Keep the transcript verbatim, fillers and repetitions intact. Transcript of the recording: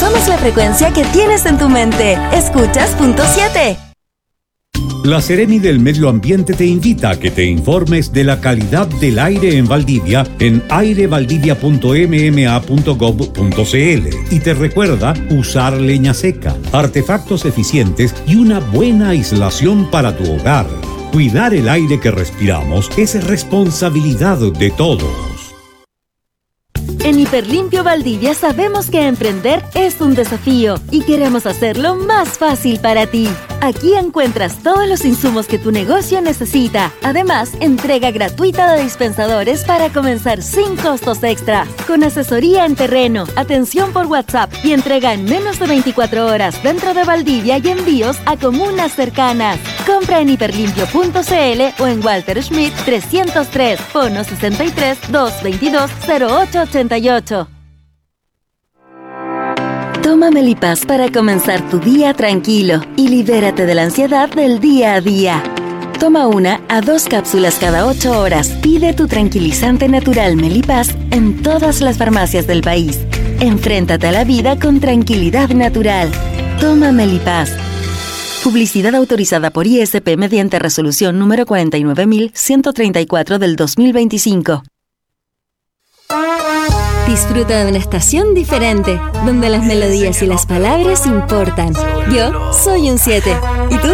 Somos la frecuencia que tienes en tu mente. Escuchas punto siete. La Seremi del Medio Ambiente te invita a que te informes de la calidad del aire en Valdivia en aire valdivia punto m m a punto gov punto c l y te recuerda usar leña seca, artefactos eficientes y una buena aislación para tu hogar. Cuidar el aire que respiramos es responsabilidad de todos. En Hiperlimpio Valdivia sabemos que emprender es un desafío y queremos hacerlo más fácil para ti. Aquí encuentras todos los insumos que tu negocio necesita. Además, entrega gratuita de dispensadores para comenzar sin costos extra. Con asesoría en terreno, atención por WhatsApp y entrega en menos de veinticuatro horas dentro de Valdivia y envíos a comunas cercanas. Compra en hiperlimpio punto c l o en Walter Schmidt trescientos tres, fono sesenta y tres, doscientos veintidós, cero ocho ochenta y ocho. Toma Melipaz para comenzar tu día tranquilo y libérate de la ansiedad del día a día. Toma una a dos cápsulas cada ocho horas. Pide tu tranquilizante natural Melipaz en todas las farmacias del país. Enfréntate a la vida con tranquilidad natural. Toma Melipaz. Publicidad autorizada por I S P mediante resolución número cuarenta y nueve mil ciento treinta y cuatro del dos mil veinticinco. Disfruta de una estación diferente, donde las melodías y las palabras importan. Yo soy un siete. ¿Y tú?